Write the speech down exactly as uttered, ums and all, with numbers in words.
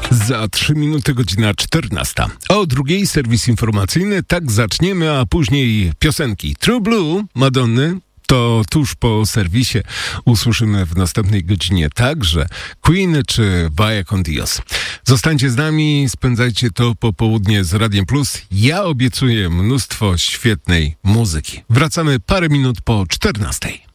Za trzy minuty godzina czternasta. O drugiej serwis informacyjny, tak zaczniemy, a później piosenki. True Blue Madonny to tuż po serwisie usłyszymy w następnej godzinie także Queen czy Vaya con Dios. Zostańcie z nami, spędzajcie to popołudnie z Radiem Plus. Ja obiecuję mnóstwo świetnej muzyki. Wracamy parę minut po czternastej.